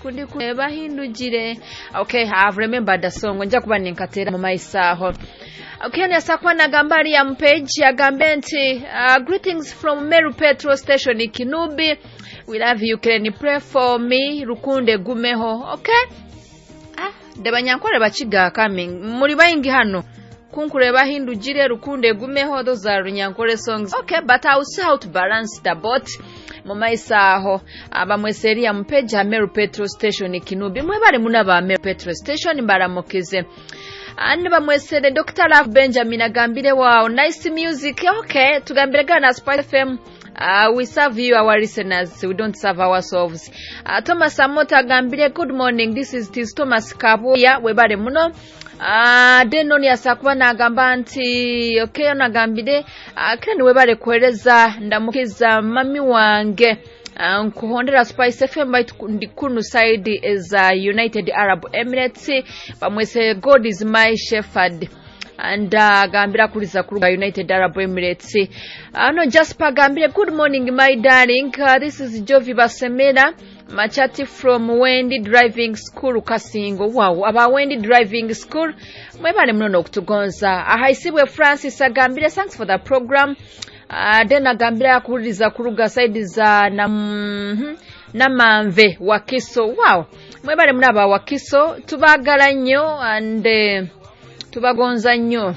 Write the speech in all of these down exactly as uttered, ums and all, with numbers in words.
kundi kuleba hindujire. Okay, I've remembered the song. Nja kuba ninkatera mu maisaho. Okay, nesakwa nagambali ya mpage agambe nti uh, greetings from Meru Petrol Station Kinubi. We love you. Can you pray for me? Rukunde gumeho. Okay? Ah, debanyankore bachiga coming. Muri bayingi hano. Kunkureba hindujire rukunde gumeho, those are runyankore songs. Okay, but I will see how to balance the boat. Mama isaho abamweseri ya mpage ya Meru Petrol Station Kinubi. Mwebale muna ba Meru Petrol Station mbaramukize. Andi bamwesere Doctor Love Benjamin agambire wow, nice music. Okay, tugambire gana Spice F M. Uh, we serve you, our listeners. We don't serve ourselves. Uh, Thomas Amota agambire good morning. This is Tis Thomas Kabuya. Webale muno. Ah, deno ni asakuba na agamba nti okay nagambire uh, kandi webale kueleza ndamukiza mami wange uh, nkuhondera Spice F M ndikunu side is uh, United Arab Emirates bamwese God is my shepherd and uh, gambira kuliza kuruga United Arab Emirates. Uh, no Jasper gambire good morning my darling. Uh, this is Jovi Basemera Machati from Wendy Driving School Kasingo. Wow, aba Wendy Driving School. Mwebale mnono okutugonza. Ahaisibwe Francis agambire thanks for the program. Uh, then agambire akuliza kuruga side za na mm, Namanve Wakiso. Wow. Mwebale mnaba Wakiso tubagala nnyo and uh, tubagonza nnyo.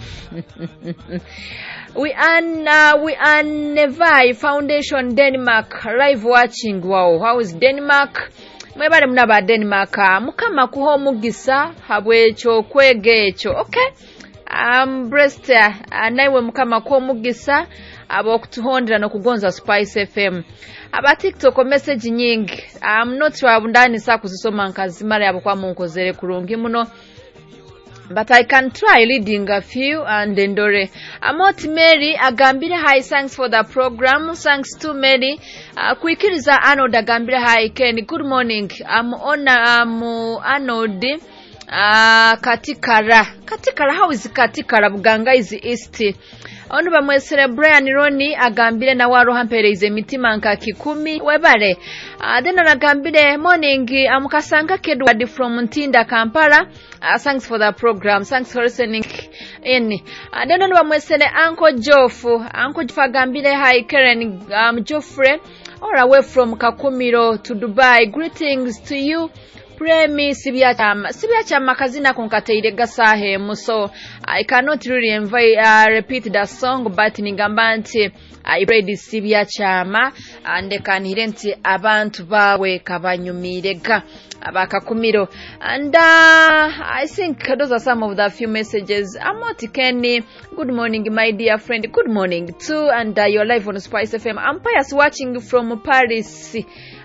We are uh, we are Nevai Foundation Denmark live watching. Wow, how is Denmark? Mwebale mnaba Denmark mukama kuho mugisa habwe cho kwege echo. Okay, um breast uh, naiwe mukama kuho mugisa abo kutuhondera no kugonza Spice F M. Aba TikTok message nyingi I'm not sure abundani sa kuzisoma nkazimara abo kwa munkozere kurungi muno. But I can try leading a few and endore. Amot Mary agambire hi, thanks for the program. Thanks to Mary. Uh, Kwikiriza Arnold agambire hi Ken. Good morning. I'm on um, Arnold uh, Katikara. Katikara, how is Katikara? Buganga is east. Onu bamwesere Brian Roni agambire na waro hampereze mitima nka kikumi webale. Uh, then agambire morning amukasanga Kedward from Ntinda Kampala. Uh, thanks for the program. Thanks for listening in. Uh, then onu bamwesere Uncle Jofu. Uncle Jofu agambire hi Karen um, Joffrey all away from Kakumiro to Dubai. Greetings to you. Premi sibya chama sibya chama kazina kunkateire gasahe muso. I cannot really invite, uh, repeat the song but ningamba nti I played sibya chama and kanire nti abantu bawe kabanyumirega abakakumiro and uh, I think those are some of the few messages. Amoti Kenny, good morning my dear friend. Good morning too, and uh, you're live on Spice F M. I'm Pius watching from Paris.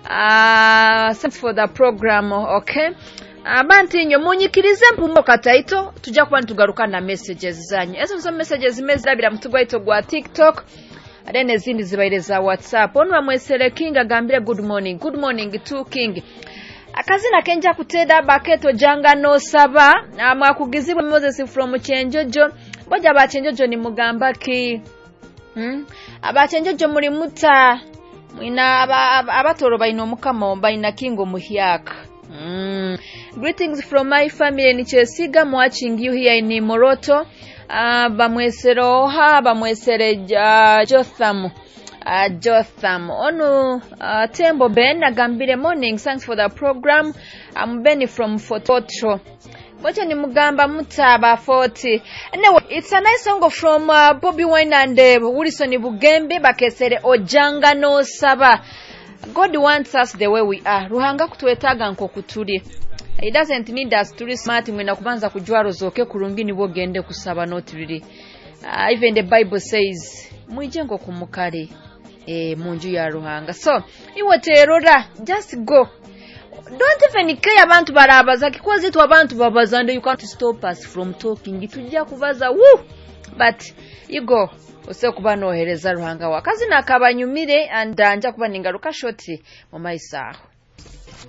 Uh, thanks for the program. Okay, abantu nyo munyikirize mpumbo kataito tujja kuba ntugaruka na messages zanyu. Ezo nzo messages mezabira mutugwaito gwa TikTok then ezindi zibaireza WhatsApp. Onu bamwesere King agambire good morning. Good morning to King. Akazina kenja kuteda baketo janga no saba mwakugizibwe Moses from Chenjojo. Boja ba Chenjojo ni mugamba ki hmm? Aba Chenjojo muri muta mwina abatoro baino mukama baina kingo muhyaka. Mm. Greetings from my family in Chesiga. I'm watching you here in Moroto. Uh, bamwesere oha bamwesere uh, Jotham uh, Jotham onu uh, Tembo Ben agambire morning. Thanks for the program. I'm Benny from Fototro. Wacha ni mugamba mutaba forty. Anyway, it's a nice song from uh, Bobby Wine and uh, Wilson Bugembe bakesere ojanga no saba. God wants us the way we are. Ruhanga kutuetaga nko kutuli. It doesn't need us to be smart mwena kubanza kujua rozoke kurungi nibo gende kusaba not really. Uh, even the Bible says mwijengo kumukare eh munju ya Ruhanga. So, iwe terora, just go. Don't even care abantu barabaza kikoze tu abantu babazande. You can't stop us from talking. Tujja kubaza woo. But you go. Ose kuba nohereza Ruhanga wa kazi nakabanyumire and anja kuba ningaruka shoti mu maisaho.